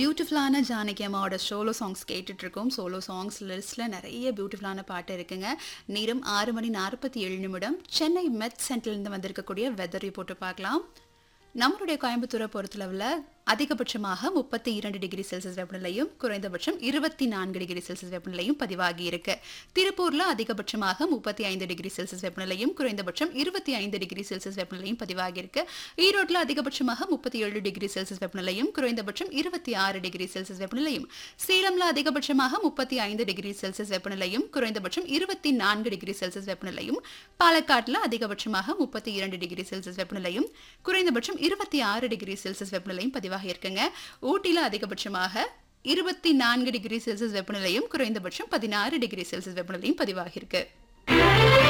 பியூட்டிஃபுல்லான ஜானகி அம்மாவோட solo songs கேட்டுட்டு இருக்கோம். சோலோ சாங்ஸ் லிஸ்ட்ல நிறைய பியூட்டிஃபுல்லான பாட்டு இருக்குங்க. நேரம் 6:47. சென்னை மெட் சென்டர்லேருந்து வந்திருக்கக்கூடிய வெதர் ரிப்போர்ட்டை பார்க்கலாம். நம்மளுடைய கோயம்புத்தூரை பொறுத்தளவில் அதிகபட்சமாக 32 டிகிரி செல்சியஸ் வெப்பநிலையும் குறைந்தபட்சம் 24 டிகிரி செல்சியஸ் வெப்பநிலையும் பதிவாகி இருக்கு. திருப்பூர்ல அதிகபட்சமாக 35 டிகிரி செல்சியஸ் வெப்பநிலையும் குறைந்தபட்சம் 25 டிகிரி செல்சியஸ் வெப்பநிலையும் பதிவாகி இருக்கு. ஈரோட்டில் அதிகபட்சமாக 37 டிகிரி செல்சியஸ் வெப்பநிலையும் குறைந்தபட்சம் 26 டிகிரி செல்சியஸ் வெப்பநிலையும், சேலம்ல அதிகபட்சமாக 35 டிகிரி செல்சியஸ் வெப்பநிலையும் குறைந்தபட்சம் 24 டிகிரி செல்சியஸ் வெப்பநிலையும், பாலக்காட்டில் அதிகபட்சமாக 32 டிகிரி செல்சியஸ் வெப்பநிலையும் குறைந்தபட்சம் 26 டிகிரி செல்சியஸ் வெப்பநிலையும் பதிவாக இருக்குங்க. ஊட்டில அதிகபட்சமாக 24 டிகிரி செல்சியஸ் வெப்பநிலையும் குறைந்தபட்சம் 16 டிகிரி செல்சியஸ் வெப்பநிலையும் பதிவாகி இருக்கு.